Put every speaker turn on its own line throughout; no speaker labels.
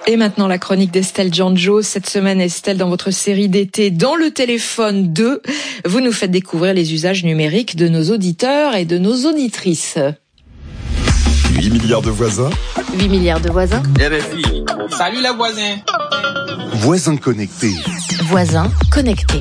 Et maintenant, la chronique d'Estelle Giangio. Cette semaine, Estelle, dans votre série d'été Dans le téléphone 2, vous nous faites découvrir les usages numériques de nos auditeurs et de nos auditrices.
8 milliards de voisins.
8 milliards de voisins.
RFI. Salut les voisins.
Voisins connectés.
Voisins connectés.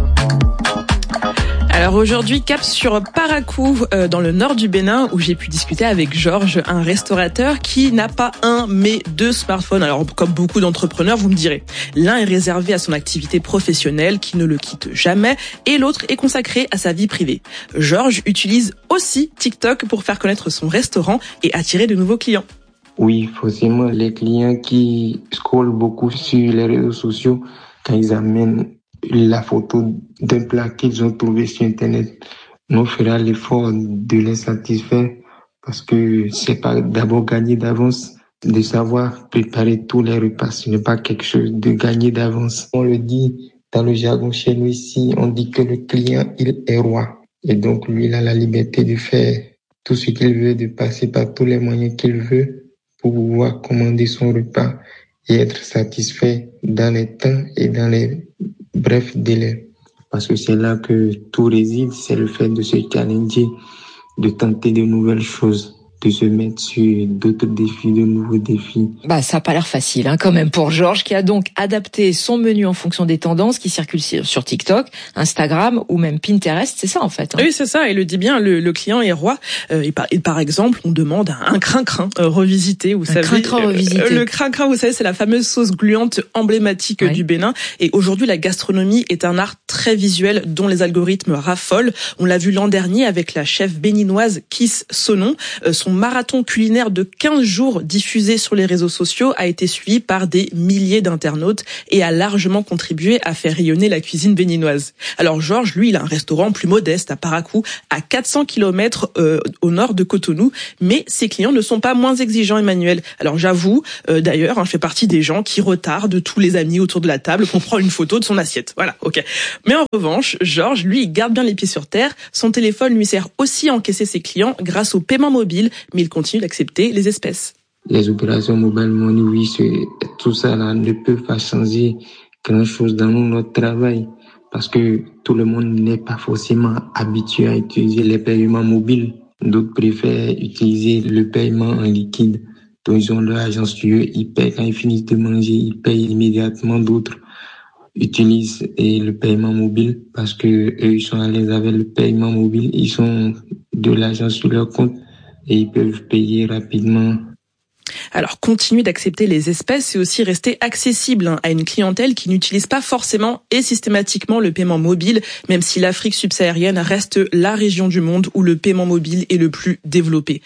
Alors aujourd'hui, cap sur Parakou, dans le nord du Bénin, où j'ai pu discuter avec Georges, un restaurateur qui n'a pas un, mais 2 smartphones. Alors comme beaucoup d'entrepreneurs, vous me direz, l'un est réservé à son activité professionnelle, qui ne le quitte jamais, et l'autre est consacré à sa vie privée. Georges utilise aussi TikTok pour faire connaître son restaurant et attirer de nouveaux clients.
Oui, forcément, les clients qui scrollent beaucoup sur les réseaux sociaux, quand ils amènent la photo d'un plat qu'ils ont trouvé sur Internet, on fera l'effort de les satisfaire parce que c'est pas d'abord gagner d'avance, de savoir préparer tous les repas. Ce n'est pas quelque chose de gagner d'avance. On le dit dans le jargon chez nous ici, on dit que le client, il est roi. Et donc, lui, il a la liberté de faire tout ce qu'il veut, de passer par tous les moyens qu'il veut pour pouvoir commander son repas et être satisfait dans les temps et dans les brefs délais. Parce que c'est là que tout réside, c'est le fait de se challenger, de tenter de nouvelles choses, de se mettre sur d'autres défis, de nouveaux défis.
Ça a pas l'air facile, quand même, pour Georges, qui a donc adapté son menu en fonction des tendances qui circulent sur TikTok, Instagram ou même Pinterest. C'est ça, en fait.
Oui, c'est ça. Il le dit bien, le client est roi. Et par exemple, on demande un crin-crin revisité. Vous savez,
crin-crin revisité.
Le crin-crin, vous savez, c'est la fameuse sauce gluante emblématique du Bénin. Et aujourd'hui, la gastronomie est un art très visuel dont les algorithmes raffolent. On l'a vu l'an dernier avec la chef béninoise Kiss Sonon. Son marathon culinaire de 15 jours diffusé sur les réseaux sociaux a été suivi par des milliers d'internautes et a largement contribué à faire rayonner la cuisine béninoise. Alors Georges, lui, il a un restaurant plus modeste à Parakou, à 400 km au nord de Cotonou, mais ses clients ne sont pas moins exigeants, Emmanuel. Alors j'avoue, d'ailleurs, je fais partie des gens qui retardent tous les amis autour de la table pour prendre une photo de son assiette. Voilà, ok. Mais en revanche, Georges, lui, il garde bien les pieds sur terre. Son téléphone lui sert aussi à encaisser ses clients grâce au paiement mobile, mais il continue d'accepter les espèces.
Les opérations mobile money, oui, tout ça là ne peut pas changer grand-chose dans notre travail parce que tout le monde n'est pas forcément habitué à utiliser les paiements mobiles. D'autres préfèrent utiliser le paiement en liquide. Donc ils ont leur agence sur eux, ils payent quand ils finissent de manger, ils payent immédiatement. D'autres utilisent le paiement mobile parce que eux ils sont à l'aise avec le paiement mobile, ils ont de l'argent sur leur compte et ils peuvent payer rapidement.
Alors, continuer d'accepter les espèces, c'est aussi rester accessible à une clientèle qui n'utilise pas forcément et systématiquement le paiement mobile, même si l'Afrique subsaharienne reste la région du monde où le paiement mobile est le plus développé.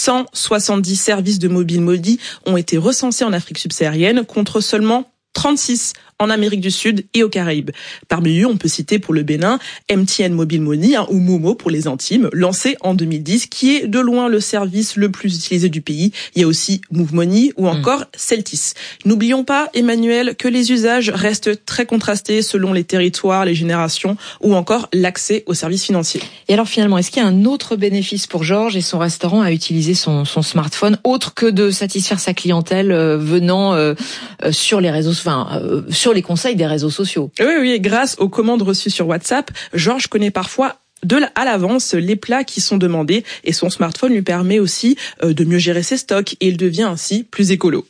170 services de mobile maudits ont été recensés en Afrique subsaharienne contre seulement 36 en Amérique du Sud et aux Caraïbes. Parmi eux, on peut citer pour le Bénin MTN Mobile Money ou Momo pour les intimes, lancé en 2010, qui est de loin le service le plus utilisé du pays. Il y a aussi Move Money ou encore Celtis. N'oublions pas, Emmanuel, que les usages restent très contrastés selon les territoires, les générations ou encore l'accès aux services financiers.
Et alors finalement, est-ce qu'il y a un autre bénéfice pour Georges et son restaurant à utiliser son smartphone, autre que de satisfaire sa clientèle venant sur les réseaux, sur les conseils des réseaux sociaux?
Oui, grâce aux commandes reçues sur WhatsApp, Georges connaît parfois à l'avance les plats qui sont demandés et son smartphone lui permet aussi de mieux gérer ses stocks et il devient ainsi plus écolo.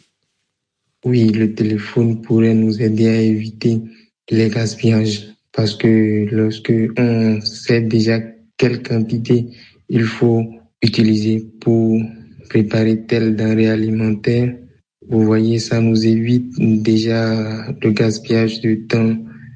Oui, le téléphone pourrait nous aider à éviter les gaspillages parce que lorsque on sait déjà quelle quantité il faut utiliser pour préparer telle denrée alimentaire, vous voyez, ça nous évite déjà le gaspillage de temps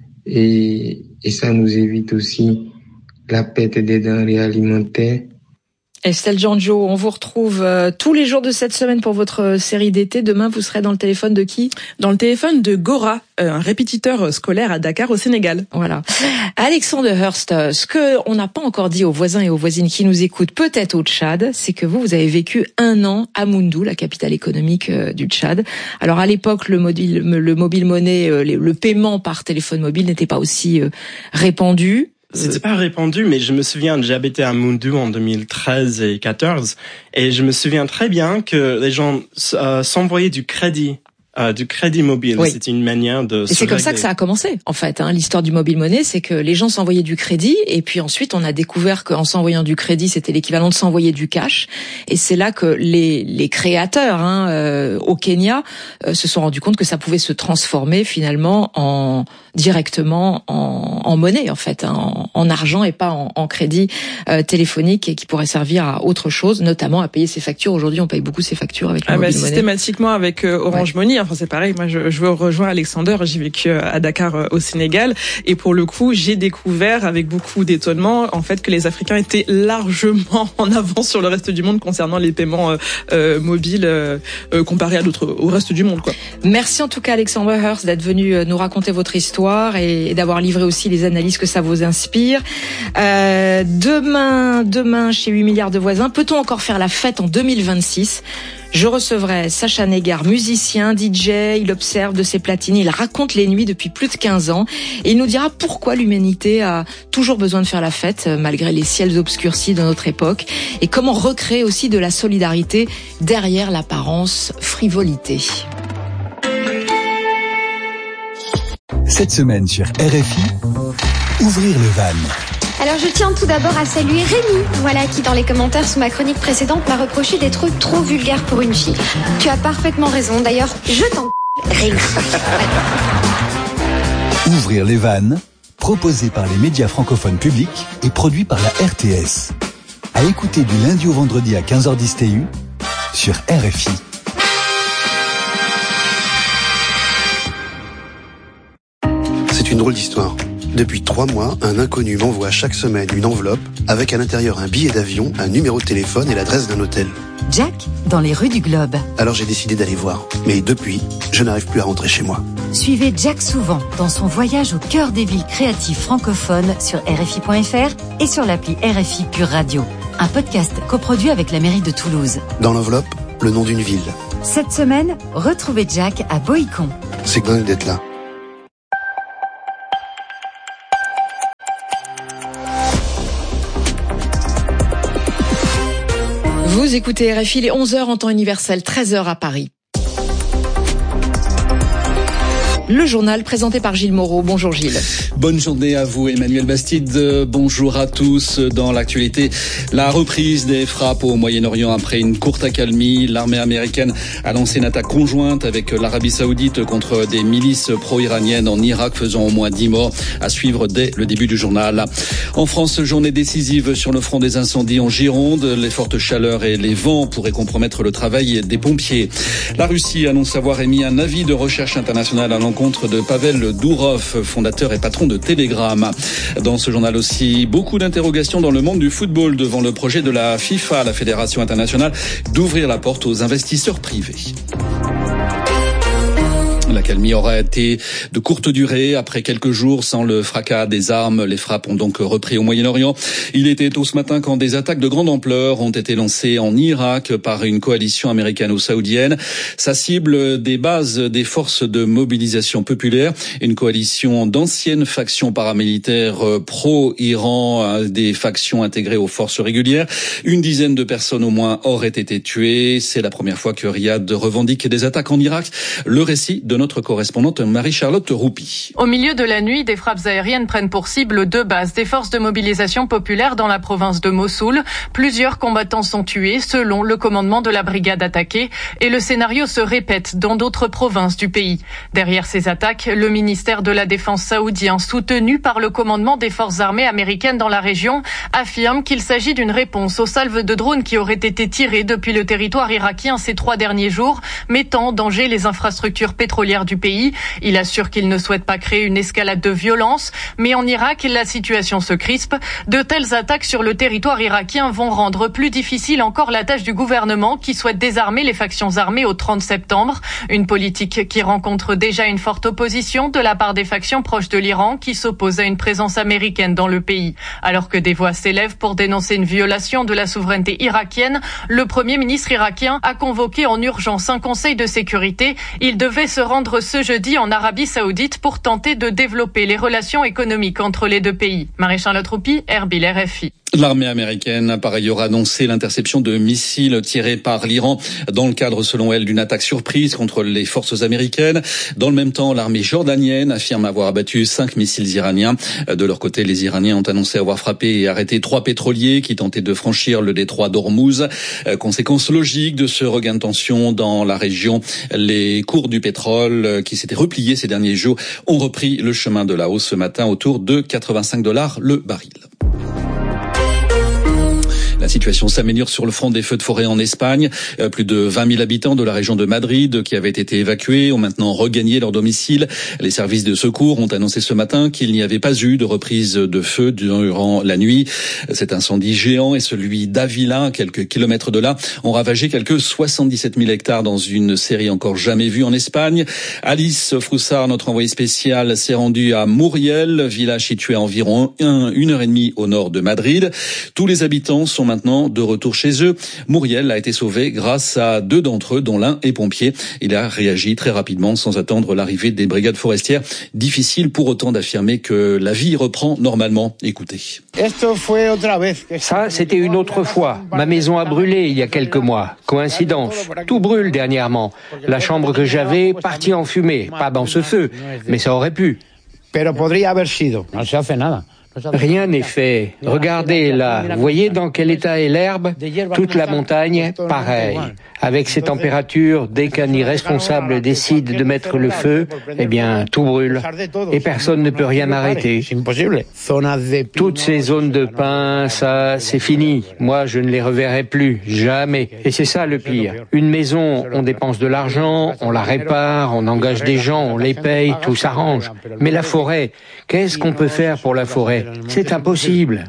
et ça nous évite aussi la perte des denrées alimentaires.
Estelle Giangio, on vous retrouve tous les jours de cette semaine pour votre série d'été. Demain, vous serez dans le téléphone de qui?
Dans le téléphone de Gora, un répétiteur scolaire à Dakar au Sénégal.
Voilà. Alexandre Hurst, ce que on n'a pas encore dit aux voisins et aux voisines qui nous écoutent, peut-être au Tchad, c'est que vous avez vécu 1 an à Moundou, la capitale économique du Tchad. Alors à l'époque, le mobile money, le paiement par téléphone mobile n'était pas aussi répandu.
C'était pas répandu, mais je me souviens, j'habitais à Moundou en 2013 et 2014, et je me souviens très bien que les gens s'envoyaient du crédit Du crédit mobile, oui. C'est une manière de...
Et c'est comme ça que ça a commencé, en fait. L'histoire du mobile money, c'est que les gens s'envoyaient du crédit, et puis ensuite on a découvert qu'en s'envoyant du crédit, c'était l'équivalent de s'envoyer du cash. Et c'est là que les créateurs au Kenya se sont rendus compte que ça pouvait se transformer finalement directement en monnaie, en fait, en argent et pas en crédit téléphonique, et qui pourrait servir à autre chose, notamment à payer ses factures. Aujourd'hui, on paye beaucoup ses factures avec le mobile money.
Systématiquement avec Orange Money. Enfin, c'est pareil. Moi, je veux rejoindre Alexander. J'ai vécu à Dakar, au Sénégal, et pour le coup, j'ai découvert avec beaucoup d'étonnement, en fait, que les Africains étaient largement en avance sur le reste du monde concernant les paiements mobiles comparé au reste du monde, quoi.
Merci en tout cas, Alexander Hurst, d'être venu nous raconter votre histoire et d'avoir livré aussi les analyses que ça vous inspire. Demain, chez 8 milliards de voisins, peut-on encore faire la fête en 2026 ? Je recevrai Sacha Negar, musicien, DJ, il observe de ses platines, il raconte les nuits depuis plus de 15 ans et il nous dira pourquoi l'humanité a toujours besoin de faire la fête malgré les ciels obscurcis de notre époque, et comment recréer aussi de la solidarité derrière l'apparence frivolité.
Cette semaine sur RFI, ouvrir le van.
Alors je tiens tout d'abord à saluer Rémi, qui dans les commentaires sous ma chronique précédente m'a reproché d'être trop vulgaire pour une fille. Tu as parfaitement raison, d'ailleurs, je t'en Rémi.
Ouvrir les vannes, proposé par les médias francophones publics et produit par la RTS. À écouter du lundi au vendredi à 15h10 TU sur RFI.
C'est une drôle d'histoire. Depuis 3 mois, un inconnu m'envoie chaque semaine une enveloppe avec à l'intérieur un billet d'avion, un numéro de téléphone et l'adresse d'un hôtel.
Jack, dans les rues du Globe.
Alors j'ai décidé d'aller voir. Mais depuis, je n'arrive plus à rentrer chez moi.
Suivez Jack souvent dans son voyage au cœur des villes créatives francophones sur RFI.fr et sur l'appli RFI Pure Radio. Un podcast coproduit avec la mairie de Toulouse.
Dans l'enveloppe, le nom d'une ville.
Cette semaine, retrouvez Jack à Boïcon.
C'est dingue d'être là.
Vous écoutez RFI, les 11h en temps universel, 13h à Paris. Le journal présenté par Gilles Moreau. Bonjour Gilles.
Bonne journée à vous Emmanuel Bastide. Bonjour à tous. Dans l'actualité, la reprise des frappes au Moyen-Orient après une courte accalmie. L'armée américaine a lancé une attaque conjointe avec l'Arabie Saoudite contre des milices pro-iraniennes en Irak, faisant au moins 10 morts. À suivre dès le début du journal. En France, journée décisive sur le front des incendies en Gironde. Les fortes chaleurs et les vents pourraient compromettre le travail des pompiers. La Russie annonce avoir émis un avis de recherche internationale à l'encontre de Pavel Dourov, fondateur et patron de Telegram. Dans ce journal aussi, beaucoup d'interrogations dans le monde du football devant le projet de la FIFA, la Fédération internationale, d'ouvrir la porte aux investisseurs privés. L'accalmie aura été de courte durée. Après quelques jours sans le fracas des armes, les frappes ont donc repris au Moyen-Orient. Il était tôt ce matin quand des attaques de grande ampleur ont été lancées en Irak par une coalition américano-saoudienne. Ça cible des bases des forces de mobilisation populaire, une coalition d'anciennes factions paramilitaires pro-Iran, des factions intégrées aux forces régulières. Une dizaine de personnes au moins auraient été tuées. C'est la première fois que Riyad revendique des attaques en Irak. Le récit de notre correspondante Marie-Charlotte Roupi.
Au milieu de la nuit, des frappes aériennes prennent pour cible 2 bases des forces de mobilisation populaire dans la province de Mossoul. Plusieurs combattants sont tués selon le commandement de la brigade attaquée et le scénario se répète dans d'autres provinces du pays. Derrière ces attaques, le ministère de la Défense saoudien, soutenu par le commandement des forces armées américaines dans la région, affirme qu'il s'agit d'une réponse aux salves de drones qui auraient été tirées depuis le territoire irakien ces 3 derniers jours, mettant en danger les infrastructures pétrolières du pays. Il assure qu'il ne souhaite pas créer une escalade de violence, mais en Irak, la situation se crispe. De telles attaques sur le territoire irakien vont rendre plus difficile encore la tâche du gouvernement qui souhaite désarmer les factions armées au 30 septembre. Une politique qui rencontre déjà une forte opposition de la part des factions proches de l'Iran qui s'opposent à une présence américaine dans le pays. Alors que des voix s'élèvent pour dénoncer une violation de la souveraineté irakienne, le Premier ministre irakien a convoqué en urgence un conseil de sécurité. Il devait se rendre ce jeudi en Arabie Saoudite pour tenter de développer les relations économiques entre les 2 pays. Marie-Charlotte Roupi, Erbil, RFI.
L'armée américaine a par ailleurs annoncé l'interception de missiles tirés par l'Iran dans le cadre, selon elle, d'une attaque surprise contre les forces américaines. Dans le même temps, l'armée jordanienne affirme avoir abattu 5 missiles iraniens. De leur côté, les Iraniens ont annoncé avoir frappé et arrêté 3 pétroliers qui tentaient de franchir le détroit d'Ormuz. Conséquence logique de ce regain de tension dans la région, les cours du pétrole qui s'étaient repliés ces derniers jours ont repris le chemin de la hausse ce matin autour de $85 le baril. La situation s'améliore sur le front des feux de forêt en Espagne. Plus de 20 000 habitants de la région de Madrid qui avaient été évacués ont maintenant regagné leur domicile. Les services de secours ont annoncé ce matin qu'il n'y avait pas eu de reprise de feu durant la nuit. Cet incendie géant et celui d'Avila, quelques kilomètres de là, ont ravagé quelques 77 000 hectares dans une série encore jamais vue en Espagne. Alice Froussard, notre envoyée spéciale, s'est rendue à Muriel, village situé à environ 1h30 au nord de Madrid. Tous les habitants sont maintenant de retour chez eux. Muriel a été sauvé grâce à 2 d'entre eux, dont l'un est pompier. Il a réagi très rapidement sans attendre l'arrivée des brigades forestières. Difficile pour autant d'affirmer que la vie reprend normalement. Écoutez.
Ça, c'était une autre fois. Ma maison a brûlé il y a quelques mois. Coïncidence. Tout brûle dernièrement. La chambre que j'avais, partie en fumée. Pas dans ce feu, mais ça aurait pu. Rien n'est fait. Regardez là, vous voyez dans quel état est l'herbe? Toute la montagne, pareil. Avec ces températures, dès qu'un irresponsable décide de mettre le feu, eh bien, tout brûle. Et personne ne peut rien arrêter. Toutes ces zones de pins, ça, c'est fini. Moi, je ne les reverrai plus. Jamais. Et c'est ça le pire. Une maison, on dépense de l'argent, on la répare, on engage des gens, on les paye, tout s'arrange. Mais la forêt, qu'est-ce qu'on peut faire pour la forêt? C'est impossible.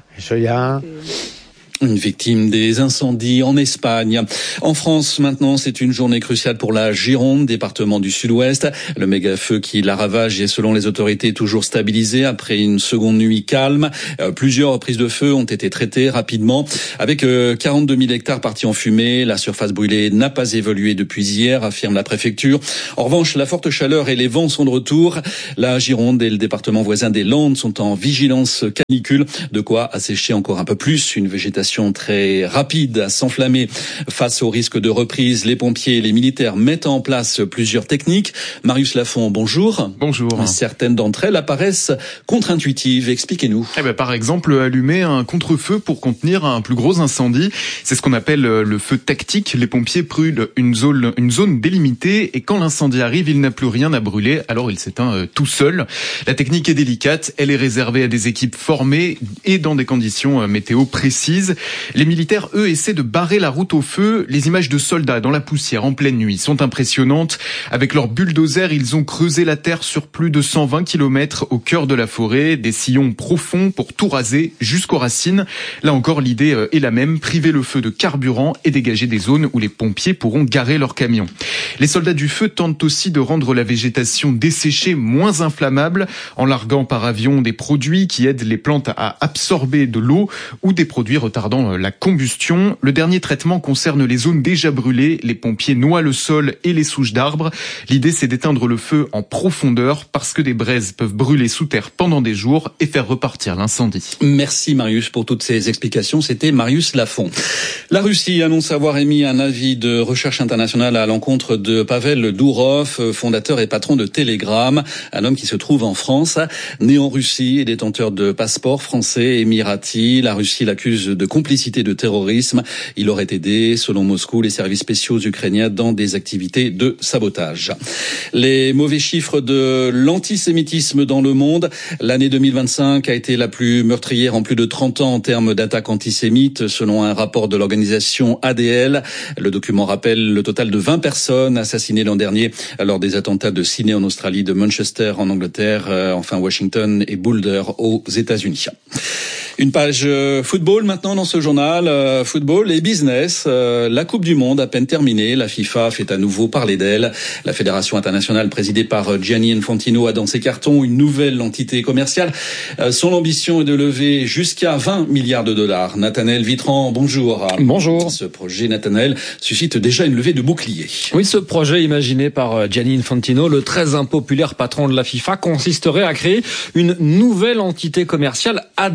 Une victime des incendies en Espagne. En France, maintenant, c'est une journée cruciale pour la Gironde, département du Sud-Ouest. Le méga-feu qui la ravage est, selon les autorités, toujours stabilisé après une seconde nuit calme. Plusieurs reprises de feu ont été traitées rapidement. Avec 42 000 hectares partis en fumée, la surface brûlée n'a pas évolué depuis hier, affirme la préfecture. En revanche, la forte chaleur et les vents sont de retour. La Gironde et le département voisin des Landes sont en vigilance canicule, de quoi assécher encore un peu plus une végétation très rapide à s'enflammer. Face au risque de reprise, les pompiers et les militaires mettent en place plusieurs techniques. Marius Lafont, bonjour.
Bonjour.
Certaines d'entre elles apparaissent contre-intuitives. Expliquez-nous.
Par exemple, allumer un contre-feu pour contenir un plus gros incendie. C'est ce qu'on appelle le feu tactique. Les pompiers brûlent une zone délimitée et quand l'incendie arrive, il n'a plus rien à brûler, alors il s'éteint tout seul. La technique est délicate. Elle est réservée à des équipes formées et dans des conditions météo précises. Les militaires, eux, essaient de barrer la route au feu. Les images de soldats dans la poussière en pleine nuit sont impressionnantes. Avec leurs bulldozers, ils ont creusé la terre sur plus de 120 km au cœur de la forêt, des sillons profonds pour tout raser jusqu'aux racines. Là encore, l'idée est la même, priver le feu de carburant et dégager des zones où les pompiers pourront garer leurs camions. Les soldats du feu tentent aussi de rendre la végétation desséchée moins inflammable en larguant par avion des produits qui aident les plantes à absorber de l'eau ou des produits retardant la combustion. Le dernier traitement concerne les zones déjà brûlées. Les pompiers noient le sol et les souches d'arbres. L'idée, c'est d'éteindre le feu en profondeur parce que des braises peuvent brûler sous terre pendant des jours et faire repartir l'incendie.
Merci Marius pour toutes ces explications. C'était Marius Lafont. La Russie annonce avoir émis un avis de recherche internationale à l'encontre de Pavel Dourov, fondateur et patron de Telegram, un homme qui se trouve en France. Né en Russie et détenteur de passeport français émirati, la Russie l'accuse de complicité de terrorisme. Il aurait aidé, selon Moscou, les services spéciaux ukrainiens dans des activités de sabotage. Les mauvais chiffres de l'antisémitisme dans le monde. L'année 2025 a été la plus meurtrière en plus de 30 ans en termes d'attaques antisémites, selon un rapport de l'organisation ADL. Le document rappelle le total de 20 personnes assassinées l'an dernier lors des attentats de Sydney en Australie, de Manchester en Angleterre, enfin Washington et Boulder aux États-Unis. Une page football maintenant dans ce journal, football et business. La Coupe du Monde à peine terminée, la FIFA fait à nouveau parler d'elle. La fédération internationale présidée par Gianni Infantino a dans ses cartons une nouvelle entité commerciale. Son ambition est de lever jusqu'à 20 milliards de dollars. Nathanaël Vitran, bonjour.
Bonjour.
Ce projet, Nathanaël, suscite déjà une levée de bouclier.
Oui, ce projet imaginé par Gianni Infantino, le très impopulaire patron de la FIFA, consisterait à créer une nouvelle entité commerciale adossée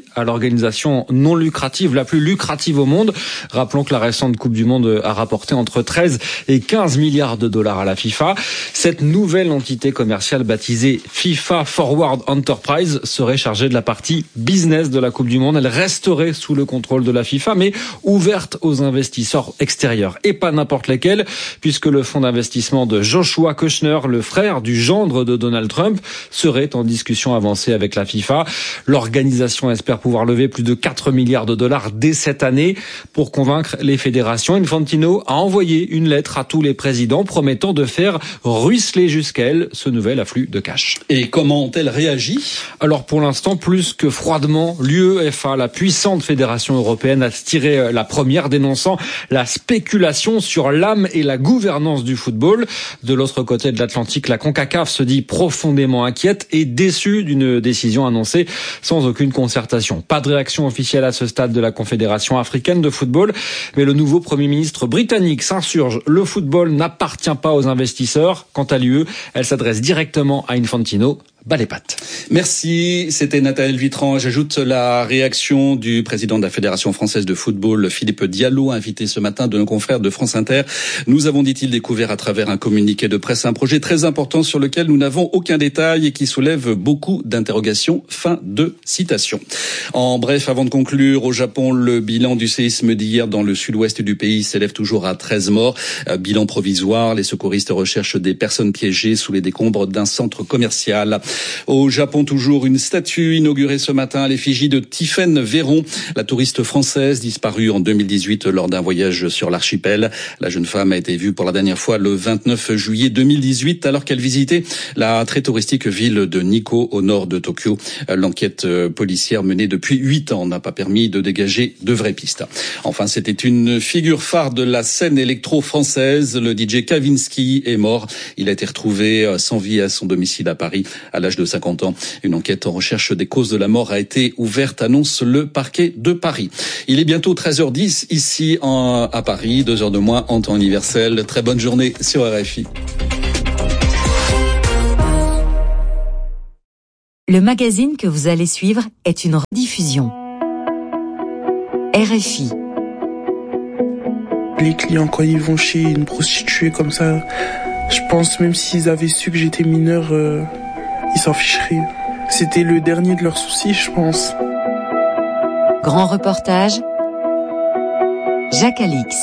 à l'organisation non lucrative, la plus lucrative au monde. Rappelons que la récente Coupe du Monde a rapporté entre 13 et 15 milliards de dollars à la FIFA. Cette nouvelle entité commerciale baptisée FIFA Forward Enterprise serait chargée de la partie business de la Coupe du Monde. Elle resterait sous le contrôle de la FIFA, mais ouverte aux investisseurs extérieurs. Et pas n'importe lesquels, puisque le fonds d'investissement de Joshua Kushner, le frère du gendre de Donald Trump, serait en discussion avancée avec la FIFA. L'organisation espère pouvoir lever plus de 4 milliards de dollars dès cette année. Pour convaincre les fédérations, Infantino a envoyé une lettre à tous les présidents promettant de faire ruisseler jusqu'à elle ce nouvel afflux de cash.
Et comment ont-elles réagi ?
Alors pour l'instant, plus que froidement, l'UEFA, la puissante fédération européenne, a tiré la première, dénonçant la spéculation sur l'âme et la gouvernance du football. De l'autre côté de l'Atlantique, la CONCACAF se dit profondément inquiète et déçue d'une décision annoncée sans aucune concertation. Pas de réaction officielle à ce stade de la Confédération africaine de football, mais le nouveau Premier ministre britannique s'insurge. Le football n'appartient pas aux investisseurs. Quant à l'UE, elle s'adresse directement à Infantino. Bas les pattes.
Merci, c'était Nathanaël Vitran. J'ajoute la réaction du président de la Fédération française de football, Philippe Diallo, invité ce matin de nos confrères de France Inter. Nous avons, dit-il, découvert à travers un communiqué de presse un projet très important sur lequel nous n'avons aucun détail et qui soulève beaucoup d'interrogations. Fin de citation. En bref, avant de conclure, au Japon, le bilan du séisme d'hier dans le sud-ouest du pays s'élève toujours à 13 morts. Bilan provisoire, les secouristes recherchent des personnes piégées sous les décombres d'un centre commercial. Au Japon, toujours une statue inaugurée ce matin à l'effigie de Tiffaine Véron, la touriste française disparue en 2018 lors d'un voyage sur l'archipel. La jeune femme a été vue pour la dernière fois le 29 juillet 2018 alors qu'elle visitait la très touristique ville de Nikko au nord de Tokyo. L'enquête policière menée depuis 8 ans n'a pas permis de dégager de vraies pistes. Enfin, c'était une figure phare de la scène électro-française. Le DJ Kavinsky est mort. Il a été retrouvé sans vie à son domicile à Paris à l'âge de 50 ans. Une enquête en recherche des causes de la mort a été ouverte, annonce le parquet de Paris. Il est bientôt 13h10 ici à Paris, 2 heures de moins en temps universel. Très bonne journée sur RFI.
Le magazine que vous allez suivre est une rediffusion. RFI.
Les clients, quand ils vont chez une prostituée comme ça, je pense même s'ils avaient su que j'étais mineur, ils s'en ficheraient. C'était le dernier de leurs soucis, je pense.
Grand reportage, Jacques Alix.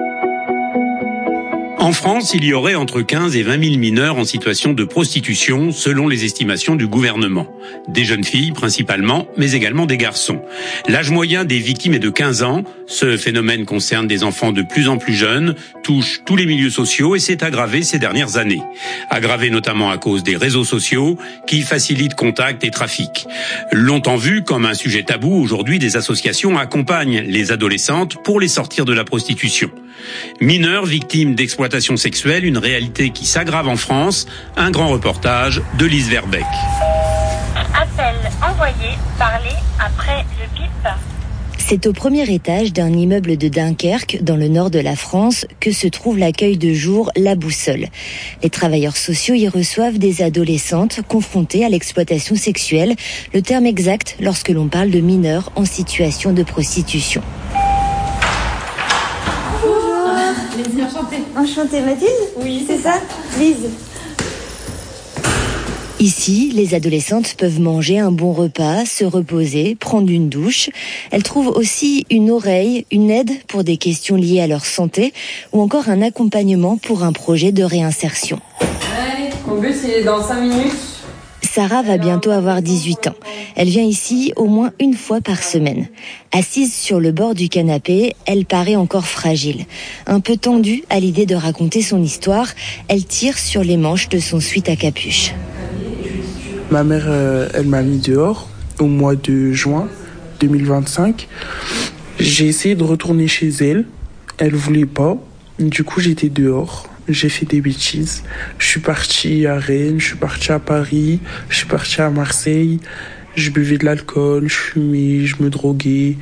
En France, il y aurait entre 15 et 20 000 mineurs en situation de prostitution, selon les estimations du gouvernement. Des jeunes filles principalement, mais également des garçons. L'âge moyen des victimes est de 15 ans. Ce phénomène concerne des enfants de plus en plus jeunes, touche tous les milieux sociaux et s'est aggravé ces dernières années. Aggravé notamment à cause des réseaux sociaux qui facilitent contacts et trafics. Longtemps vu comme un sujet tabou, aujourd'hui des associations accompagnent les adolescentes pour les sortir de la prostitution. Mineurs victimes d'exploitation sexuelle, une réalité qui s'aggrave en France. Un grand reportage de Lise Verbeck.
Appel envoyé, parlez après le bip.
C'est au premier étage d'un immeuble de Dunkerque, dans le nord de la France, que se trouve l'accueil de jour La Boussole. Les travailleurs sociaux y reçoivent des adolescentes confrontées à l'exploitation sexuelle, le terme exact lorsque l'on parle de mineurs en situation de prostitution.
Enchantée, Mathilde ? Oui, c'est ça. Lise.
Ici, les adolescentes peuvent manger un bon repas, se reposer, prendre une douche. Elles trouvent aussi une oreille, une aide pour des questions liées à leur santé ou encore un accompagnement pour un projet de réinsertion.
Allez, mon bus il est dans 5 minutes.
Sarah va bientôt avoir 18 ans. Elle vient ici au moins une fois par semaine. Assise sur le bord du canapé, elle paraît encore fragile. Un peu tendue à l'idée de raconter son histoire, elle tire sur les manches de son sweat à capuche.
Ma mère, elle m'a mis dehors au mois de juin 2025. J'ai essayé de retourner chez elle. Elle voulait pas. Du coup, j'étais dehors. J'ai fait des bêtises. Je suis parti à Rennes, je suis parti à Paris, je suis parti à Marseille. Je buvais de l'alcool, je fumais, je me droguais.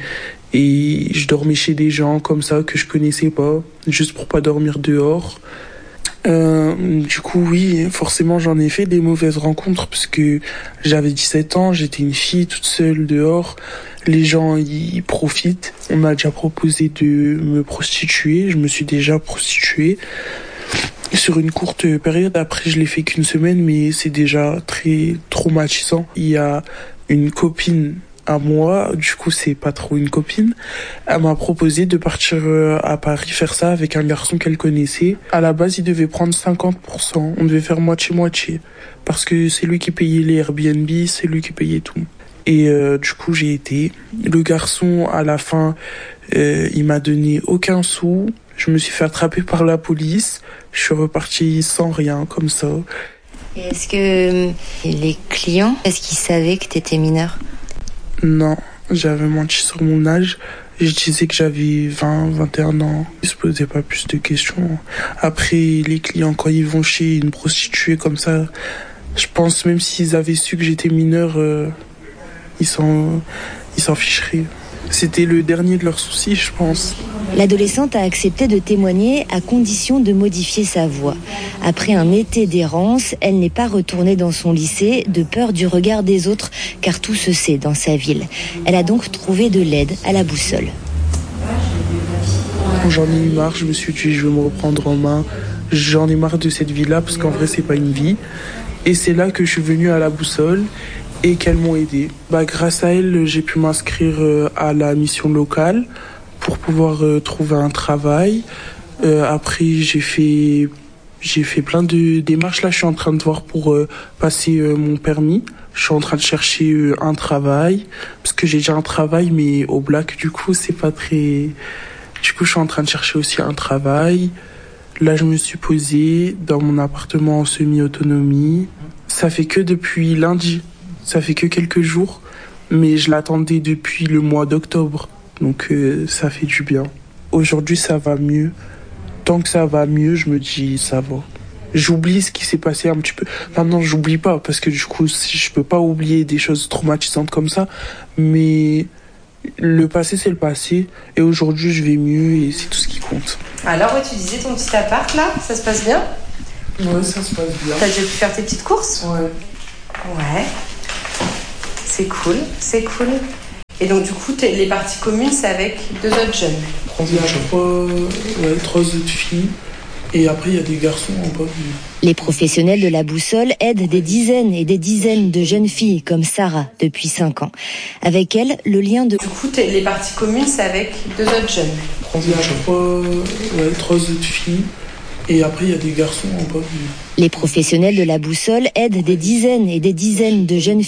Et je dormais chez des gens comme ça que je connaissais pas, juste pour pas dormir dehors. Du coup, oui, forcément, j'en ai fait des mauvaises rencontres parce que j'avais 17 ans, j'étais une fille toute seule dehors. Les gens, ils profitent. On m'a déjà proposé de me prostituer. Je me suis déjà prostituée sur une courte période. Après, je l'ai fait qu'une semaine, mais c'est déjà très traumatisant. Il y a une copine à moi, du coup c'est pas trop une copine, elle m'a proposé de partir à Paris faire ça avec un garçon qu'elle connaissait. À la base il devait prendre 50%, on devait faire moitié-moitié, parce que c'est lui qui payait les Airbnb, c'est lui qui payait tout. Et du coup j'ai été. Le garçon à la fin, il m'a donné aucun sou, je me suis fait attraper par la police, je suis reparti sans rien comme ça.
Et est-ce que les clients, est-ce qu'ils savaient que t'étais mineur ?
Non, j'avais menti sur mon âge. Je disais que j'avais 21 ans. Ils se posaient pas plus de questions. Après, les clients, quand ils vont chez une prostituée comme ça, je pense même s'ils avaient su que j'étais mineur, ils s'en ficheraient. C'était le dernier de leurs soucis, je pense.
L'adolescente a accepté de témoigner à condition de modifier sa voix. Après un été d'errance, elle n'est pas retournée dans son lycée de peur du regard des autres, car tout se sait dans sa ville. Elle a donc trouvé de l'aide à la boussole.
J'en ai eu marre, je me suis dit je vais me reprendre en main. J'en ai marre de cette vie-là, parce qu'en vrai c'est pas une vie. Et c'est là que je suis venu à la boussole et qu'elles m'ont aidé. Grâce à elles, j'ai pu m'inscrire à la mission locale pour pouvoir trouver un travail. Après, j'ai fait plein de démarches. Là, je suis en train de voir pour passer mon permis. Je suis en train de chercher un travail, parce que j'ai déjà un travail, mais au black, du coup, c'est pas très... Du coup, je suis en train de chercher aussi un travail. Là, je me suis posée dans mon appartement en semi-autonomie. Ça fait que depuis lundi. Ça fait que quelques jours, mais je l'attendais depuis le mois d'octobre, donc ça fait du bien. Aujourd'hui, ça va mieux. Tant que ça va mieux, je me dis ça va. J'oublie ce qui s'est passé un petit peu. Enfin non, j'oublie pas, parce que du coup, je peux pas oublier des choses traumatisantes comme ça, mais le passé, c'est le passé, et aujourd'hui, je vais mieux, et c'est tout ce qui compte.
Alors, ouais, tu disais ton petit appart, là, ça se passe bien ?
Ouais, ça se passe bien.
T'as déjà pu faire tes petites courses ?
Ouais.
Ouais. C'est cool, c'est cool. Et donc du coup, les parties communes, c'est avec 2 autres jeunes.
On vient à chaque fois 3 autres filles, et après il y a des garçons en bas.
Les professionnels de la boussole aident des dizaines et des dizaines de jeunes filles comme Sarah depuis 5 ans. Avec elle, le lien de...
Du coup, les parties communes, c'est avec 2 autres jeunes.
On vient à chaque fois 3 autres filles, et après il y a des garçons en bas.
Les professionnels de la boussole aident des dizaines et des dizaines de jeunes